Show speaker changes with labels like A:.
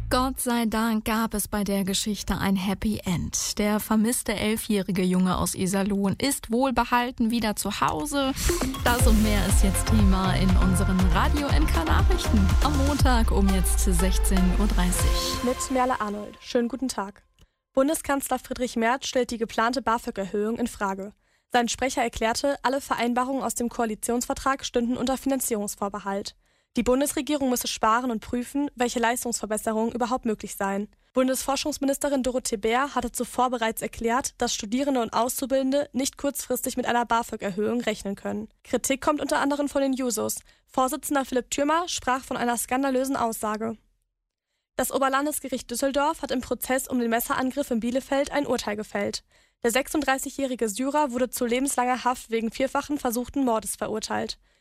A: Gott sei Dank gab es bei der Geschichte ein Happy End. Der vermisste 11-jährige Junge aus Iserlohn ist wohlbehalten wieder zu Hause. Das und mehr ist jetzt Thema in unseren Radio NK Nachrichten. Am Montag um jetzt 16.30 Uhr.
B: Mit Merle Arnold. Schönen guten Tag. Bundeskanzler Friedrich Merz stellt die geplante BAföG-Erhöhung in Frage. Sein Sprecher erklärte, alle Vereinbarungen aus dem Koalitionsvertrag stünden unter Finanzierungsvorbehalt. Die Bundesregierung müsse sparen und prüfen, welche Leistungsverbesserungen überhaupt möglich seien. Bundesforschungsministerin Dorothee Bär hatte zuvor bereits erklärt, dass Studierende und Auszubildende nicht kurzfristig mit einer BAföG-Erhöhung rechnen können. Kritik kommt unter anderem von den Jusos. Vorsitzender Philipp Thürmer sprach von einer skandalösen Aussage. Das Oberlandesgericht Düsseldorf hat im Prozess um den Messerangriff in Bielefeld ein Urteil gefällt. Der 36-jährige Syrer wurde zu lebenslanger Haft wegen vierfachen versuchten Mordes verurteilt.